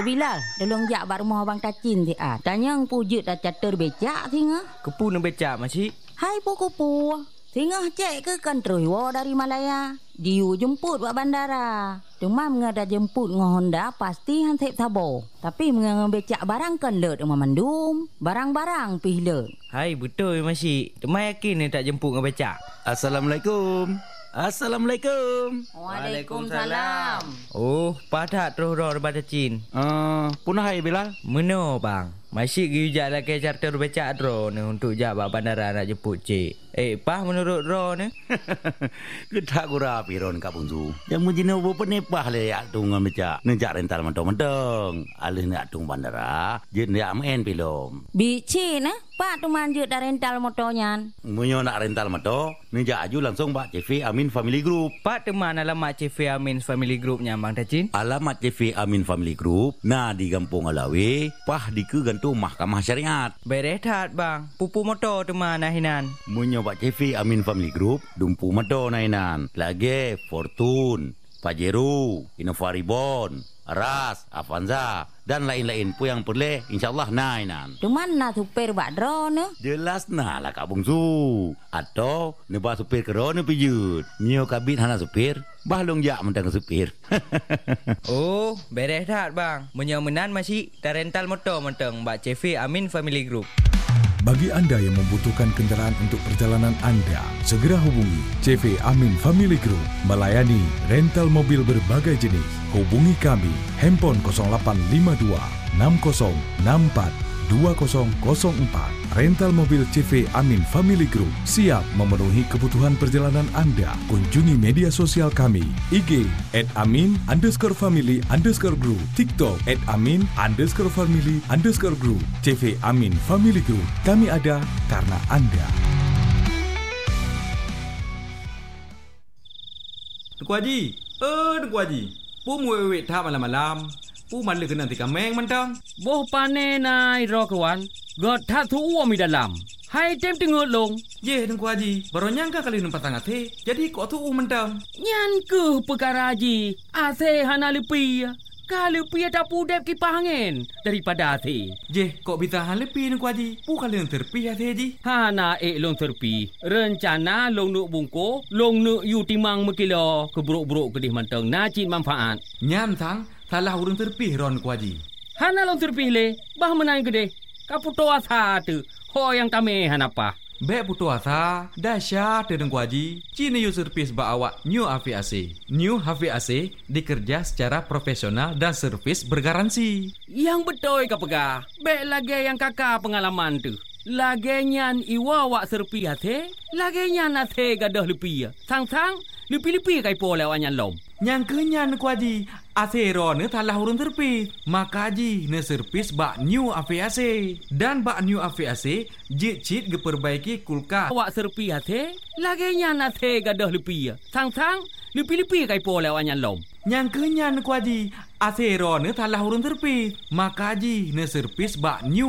Bilal, tolong jak bak rumah abang Tacin ti ah. Tanya ang pujut dah catur becak tinga. Kepu nak becak masih. Hai puku-pu. Tinga cek ke kan terus dari Malaya. Diu jemput buat bandara. Cuma mengadak jemput dengan Honda pasti hansip sabo. Tapi becak barang kan let dengan mandum. Barang-barang pih let. Hai betul masih. Cuma yakin ni tak jemput dengan becak. Assalamualaikum. Assalamualaikum. Waalaikumsalam. Oh, padat terus roh daripada Cin. Punah hai Bilal. Meno bang. Masih gijak lagi charter becak dro ni untuk jak bak bandara nak jemput cik. Pah menurut dro ni. Kedak gura piron Kak Bungsu. Yang mujina opo penepah le yak tung becak. Nejak rental mentong-mentong. Alih nak tung bandara, je nak main pilom. Bici nah, Pak tu manjut dah rental motornya. Munyo nak rental motor, nejak aju langsung Pak CV Amin Family Group. Pak teman alamat CV Amin Family Group nya bang Tacin. Alamat CV Amin Family Group, nah di Kampung Alawi, pah di ke gantung Mahkamah Syariat. Berehat bang, pupu motor teman nahinan. Munyo Pak CV Amin Family Group, dumpu motor nahinan. Lagi Fortune, Pajero, Innova Reborn, Ras, Avanza dan lain-lain pun yang boleh insyaallah nainan. Cuman nak supir bak drone ne? Jelas nah lah Kak Bungsu. Atau nebah supir kerana pijut. Mio kabit hana supir, bahlong jak mentang supir. Oh, beres dah bang. Menyamenan masih dah rental motor mentang Mbak CV Amin Family Group. Bagi anda yang membutuhkan kenderaan untuk perjalanan anda, segera hubungi CV Amin Family Group melayani rental mobil berbagai jenis. Hubungi kami, handphone 0852 6064 2004. Rental mobil CV Amin Family Group siap memenuhi kebutuhan perjalanan anda. Kunjungi media sosial kami, IG @amin_family_group, TikTok @amin_family_group, CV Amin Family Group. Kami ada karena anda. Tuku Haji, Tuku Haji. Pu muwe tha malam-malam. Pu man le kena tika meng mentang. Boh pane nai ro kawan. God tha thu mi dalam. Hai tem tengok long. Ye Tuku Haji, baru nyangka kali numpat tangat he. Jadi kok thu mentang. Nyan ke perkara haji. Ase hana lepi. Kalau pi tak pudep kipas angin daripada ase. Je, kok bisa hal lepi Tuku Haji? Pu kali yang terpi ase Haji. Hana long terpi. Rencana long nuk bungko, long nuk yu timang mekilo keburuk-buruk kedih mantang nacin manfaat. Nyan sang salah urang terpi ron Tuku Haji. Hana long terpi le, bah menang kedih. Kaputo asa tu. Ho yang tame hanapa. Bek putu asa, dahsyat Tuku Haji. Cini yu servis ba awak New HVAC. New HVAC dikerja secara profesional dan servis bergaransi. Yang betul ka pegah. Bek lagi yang kakak pengalaman tu. Lagi nyan iwa wak serpi hati. Lagi nyan hati gadah lepi. Sang-sang lepi-lepi kai po lewanyan lom. Yang kenyan Tuku Haji. Asero ne talah urun terpis. Maka Haji ne servis bak New HVAC. Dan bak New HVAC jit-jit geperbaiki kulkas. Awak serpi hati. Lagi nyan hati gadah lepi. Sang-sang lepi-lepi kai po lewanyan lom. Yang kenyan Tuku Haji. Asero ne talah urun terpis. Maka Haji ne servis bak New